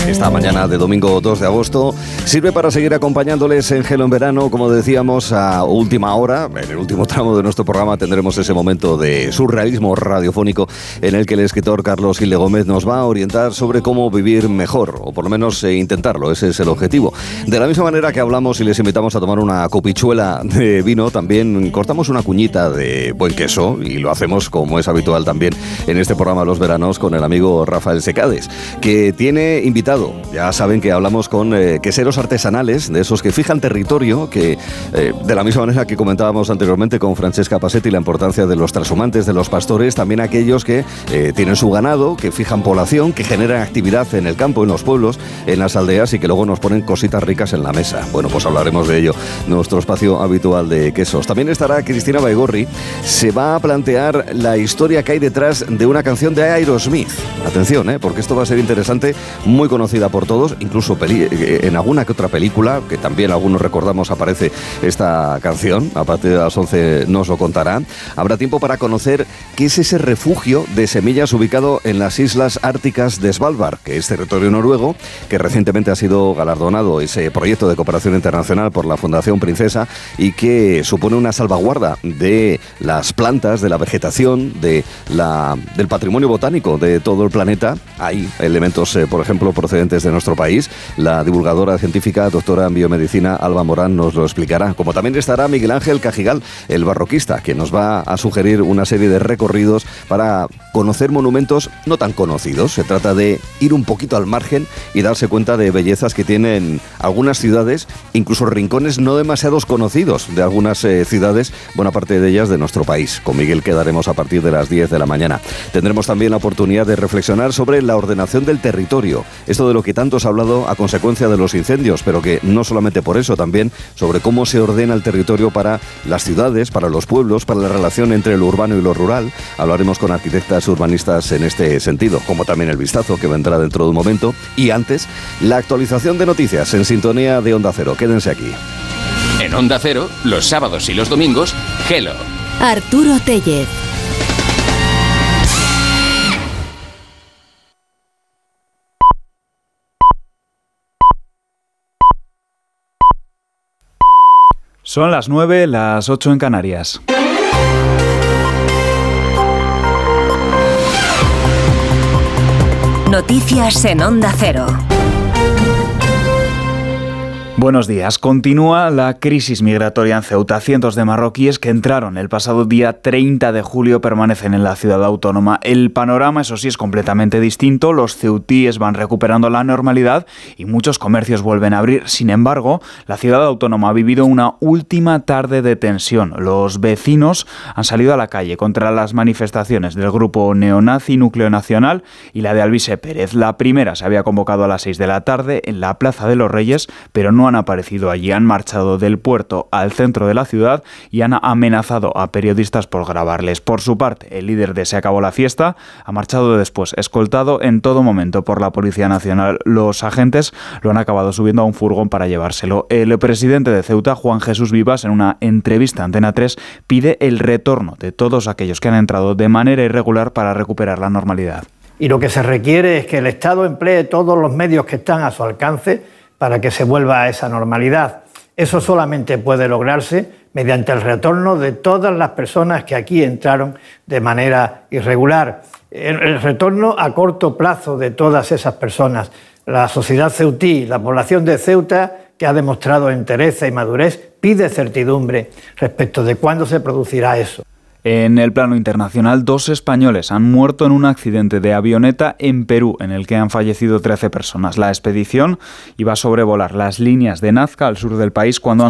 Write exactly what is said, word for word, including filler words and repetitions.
Esta mañana de domingo dos de agosto sirve para seguir acompañándoles en Gelo en Verano, como decíamos, a última hora. En el último tramo de nuestro programa tendremos ese momento de surrealismo radiofónico en el que el escritor Carlos Gil de Gómez nos va a orientar sobre cómo vivir mejor, o por lo menos eh, intentarlo, ese es el objetivo. De la misma manera que hablamos y les invitamos a tomar una copichuela de vino, también cortamos una cuñita de buen queso, y lo hacemos como es habitual también en este programa Los Veranos con el amigo Rafael Secades, que tiene invitado. Ya saben que hablamos con eh, queseros artesanales, de esos que fijan territorio, que eh, de la misma manera que comentábamos anteriormente con Francesca Pasetti la importancia de los trashumantes, de los pastores, también aquellos que eh, tienen su ganado, que fijan población, que generan actividad en el campo, en los pueblos, en las aldeas y que luego nos ponen cositas ricas en la mesa. Bueno, pues hablaremos de ello, nuestro espacio habitual de quesos. También estará Cristina Baigorri, se va a plantear la historia que hay detrás de una canción de Aerosmith. Atención, eh, porque esto va a ser interesante, muy conocida por todos, incluso peli- en alguna que otra película, que también algunos recordamos aparece esta canción, a partir de las once nos lo contará. Habrá tiempo para conocer qué es ese refugio de semillas ubicado en las islas árticas de Svalbard, que es territorio noruego, que recientemente ha sido galardonado ese proyecto de cooperación internacional por la Fundación Princesa y que supone una salvaguarda de las plantas, de la vegetación, de la, del patrimonio botánico de todo el planeta. Hay elementos, eh, por ejemplo, procedentes de nuestro país. La divulgadora científica, doctora en biomedicina, Alba Morán, nos lo explicará. Como también estará Miguel Ángel Cajigal, el barroquista, que nos va a sugerir una serie de recorridos para conocer monumentos no tan conocidos. Se trata de ir un poquito al margen y darse cuenta de bellezas que tienen algunas ciudades, incluso rincones no demasiados conocidos de algunas eh, ciudades, buena parte de ellas de nuestro país. Con Miguel quedaremos a partir de las diez de la mañana. Tendremos también la oportunidad de reflexionar sobre la ordenación del territorio. Esto de lo que tanto se ha hablado a consecuencia de los incendios, pero que no solamente por eso, también sobre cómo se ordena el territorio para las ciudades, para los pueblos, para la relación entre lo urbano y lo rural. Hablaremos con arquitectas urbanistas en este sentido, como también el vistazo que vendrá dentro de un momento. Y antes, la actualización de noticias en sintonía de Onda Cero. Quédense aquí. En Onda Cero, los sábados y los domingos, Gelo. Arturo Tellez. Son las nueve, las ocho en Canarias. Noticias en Onda Cero. Buenos días. Continúa la crisis migratoria en Ceuta. Cientos de marroquíes que entraron el pasado día treinta de julio permanecen en la ciudad autónoma. El panorama, eso sí, es completamente distinto. Los ceutíes van recuperando la normalidad y muchos comercios vuelven a abrir. Sin embargo, la ciudad autónoma ha vivido una última tarde de tensión. Los vecinos han salido a la calle contra las manifestaciones del grupo neonazi Núcleo Nacional y la de Alvise Pérez. La primera se había convocado a las seis de la tarde en la Plaza de los Reyes, pero no han aparecido allí. Han marchado del puerto al centro de la ciudad y han amenazado a periodistas por grabarles. Por su parte, el líder de Se Acabó la Fiesta ha marchado después, escoltado en todo momento por la Policía Nacional. Los agentes lo han acabado subiendo a un furgón para llevárselo. El presidente de Ceuta, Juan Jesús Vivas, en una entrevista a Antena tres, pide el retorno de todos aquellos que han entrado de manera irregular para recuperar la normalidad. Y lo que se requiere es que el Estado emplee todos los medios que están a su alcance para que se vuelva a esa normalidad. Eso solamente puede lograrse mediante el retorno de todas las personas que aquí entraron de manera irregular. El retorno a corto plazo de todas esas personas. La sociedad ceutí, la población de Ceuta, que ha demostrado entereza y madurez, pide certidumbre respecto de cuándo se producirá eso. En el plano internacional, dos españoles han muerto en un accidente de avioneta en Perú, en el que han fallecido trece personas. La expedición iba a sobrevolar las líneas de Nazca al sur del país cuando han